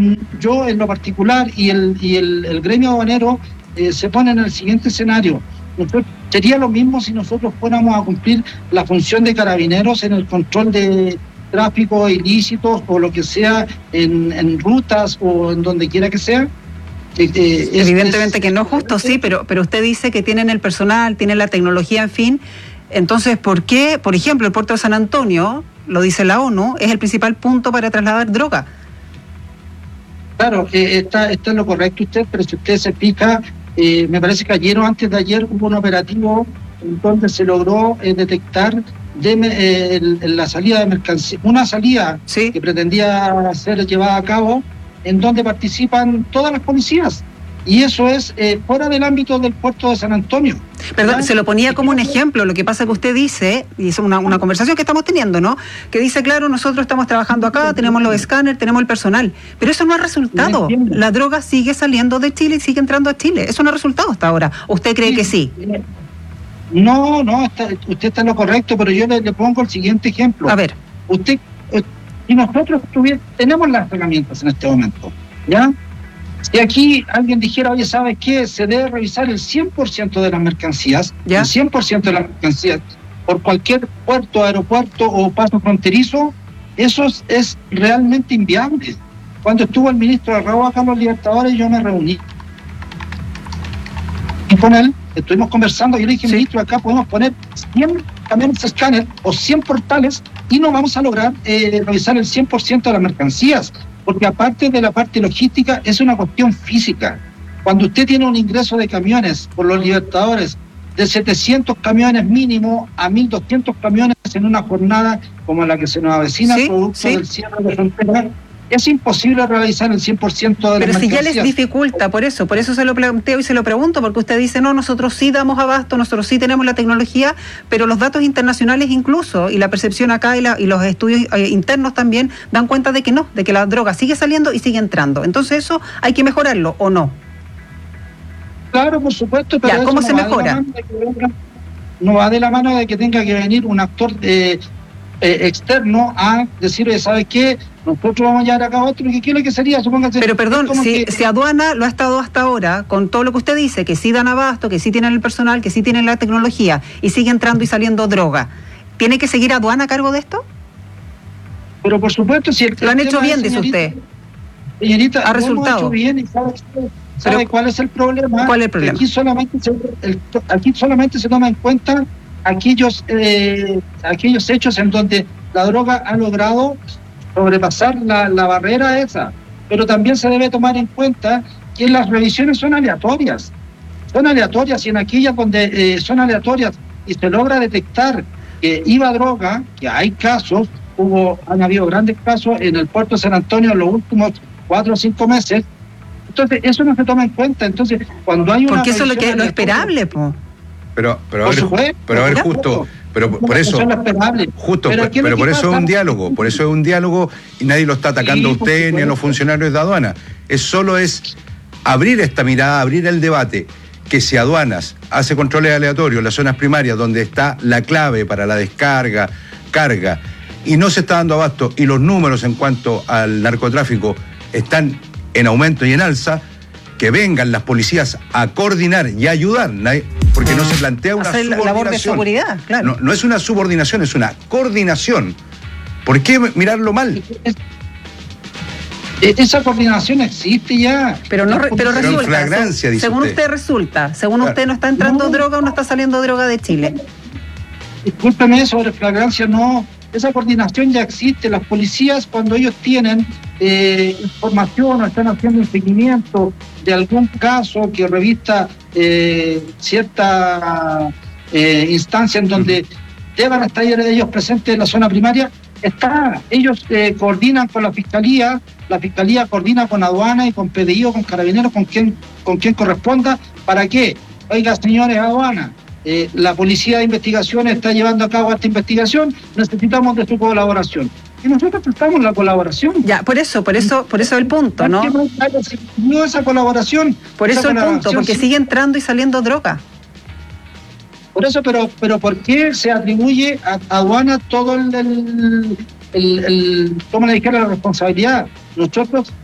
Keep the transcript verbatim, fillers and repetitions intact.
yo en lo particular y el, y el, el gremio aduanero eh, se pone en el siguiente escenario. Nosotros, sería lo mismo si nosotros fuéramos a cumplir la función de carabineros en el control de tráfico ilícitos o lo que sea en, en rutas o en donde quiera que sea. Eh, eh, Evidentemente es, que no justo, sí, pero, pero usted dice que tienen el personal, tienen la tecnología, en fin. Entonces, ¿por qué, por ejemplo, el puerto de San Antonio, lo dice la ONU, es el principal punto para trasladar droga? Claro, eh, está, está en lo correcto usted, pero si usted se fija, eh, me parece que ayer o antes de ayer hubo un operativo en donde se logró eh, detectar de, eh, el, el, la salida de mercancía, una salida ¿sí? que pretendía ser llevada a cabo, en donde participan todas las policías. Y eso es eh, fuera del ámbito del puerto de San Antonio. Perdón, ¿ya? Se lo ponía como un ejemplo. Lo que pasa que usted dice, y es una, una conversación que estamos teniendo, ¿no? Que dice, claro, nosotros estamos trabajando acá, tenemos los escáneres, tenemos el personal. Pero eso no ha resultado. La droga sigue saliendo de Chile y sigue entrando a Chile. Eso no ha resultado hasta ahora. ¿Usted cree sí, que sí? No, no, está, usted está en lo correcto, pero yo le, le pongo el siguiente ejemplo. A ver. Usted, si nosotros tuviera, tenemos las herramientas en este momento, ¿ya? Si aquí alguien dijera, oye, ¿sabes qué? Se debe revisar el cien por ciento de las mercancías, ¿ya? El cien por ciento de las mercancías, por cualquier puerto, aeropuerto o paso fronterizo, eso es, es realmente inviable. Cuando estuvo el ministro de Raúl acá en los Libertadores, yo me reuní y con él, estuvimos conversando y yo le dije, sí. Ministro, acá podemos poner cien camiones escáner o cien portales y no vamos a lograr eh, revisar el cien por ciento de las mercancías. Porque aparte de la parte logística, es una cuestión física. Cuando usted tiene un ingreso de camiones por los Libertadores de setecientos camiones mínimo a mil doscientos camiones en una jornada como la que se nos avecina, ¿sí? Producto ¿sí? del cierre de fronteras, es imposible realizar el cien por ciento de las mercancías. Pero si ya les dificulta, por eso, por eso se lo planteo y se lo pregunto, porque usted dice, no, nosotros sí damos abasto, nosotros sí tenemos la tecnología, pero los datos internacionales incluso, y la percepción acá y, la, y los estudios eh, internos también, dan cuenta de que no, de que la droga sigue saliendo y sigue entrando. Entonces eso hay que mejorarlo, ¿o no? Claro, por supuesto, pero ya, ¿cómo eso se no mejora? Va venga, no va de la mano de que tenga que venir un actor eh, eh, externo a decir, ¿sabes qué? Nosotros vamos a llevar acá otro, ¿qué quiere que sería? Supóngase. Pero perdón, si, que... si aduana lo ha estado hasta ahora, con todo lo que usted dice, que sí dan abasto, que sí tienen el personal, que sí tienen la tecnología, y sigue entrando y saliendo droga, ¿tiene que seguir aduana a cargo de esto? Pero por supuesto, si el lo han hecho bien, dice usted. Señorita, ha resultado. Lo hemos hecho bien y sabe, sabe Pero, cuál es el problema. ¿Cuál es el problema? Aquí solamente se, el, aquí solamente se toma en cuenta aquellos, eh, aquellos hechos en donde la droga ha logrado sobrepasar la, la barrera esa, pero también se debe tomar en cuenta que las revisiones son aleatorias, son aleatorias y en aquellas donde eh, son aleatorias y se logra detectar que iba droga, que hay casos, hubo, han habido grandes casos en el puerto de San Antonio en los últimos cuatro o cinco meses, entonces eso no se toma en cuenta, entonces cuando hay una... Porque eso es lo que es lo esperable, po. Pero, pero a ver, supuesto, pero a ver justo, pero por eso, justo, pero, pero, pero por eso es un diálogo, por eso es un diálogo y nadie lo está atacando sí, a usted ni a los funcionarios de aduana. Es solo es abrir esta mirada, abrir el debate, que si aduanas hace controles aleatorios en las zonas primarias donde está la clave para la descarga, carga, y no se está dando abasto, y los números en cuanto al narcotráfico están en aumento y en alza, que vengan las policías a coordinar y a ayudar, porque no se plantea una hacer subordinación. Labor de seguridad, claro. No, no es una subordinación, es una coordinación. ¿Por qué mirarlo mal? Esa coordinación existe ya. Pero no, pero resulta, pero en flagrancia, dice según usted. usted resulta, según claro. usted no está entrando no. droga o no está saliendo droga de Chile. Discúlpeme, sobre flagrancia no. Esa coordinación ya existe. Las policías, cuando ellos tienen eh, información o están haciendo un seguimiento de algún caso que revista eh, cierta eh, instancia en donde deban estar ellos presentes en la zona primaria, está. Ellos eh, coordinan con la Fiscalía, la Fiscalía coordina con aduana y con P D I o con carabineros, con quien, con quien corresponda. ¿Para qué? Oiga, señores aduana, Eh, la Policía de Investigación está llevando a cabo esta investigación, necesitamos de su colaboración. Y nosotros prestamos la colaboración. Ya, por eso, por eso, por eso el punto, ¿no? No esa colaboración. Por eso el punto, porque sigue entrando y saliendo droga. Por eso, pero, pero ¿por qué se atribuye a, a aduana todo el, el, el, el, como le dijera, la responsabilidad? Nosotros